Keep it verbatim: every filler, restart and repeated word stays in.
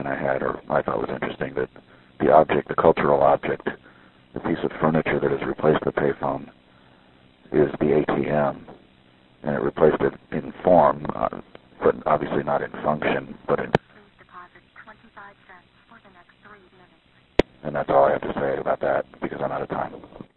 I had, or I thought was interesting, that the object, the cultural object, the piece of furniture that has replaced the payphone is the A T M, and it replaced it in form, uh, but obviously not in function, but in... And that's all I have to say about that, because I'm out of time.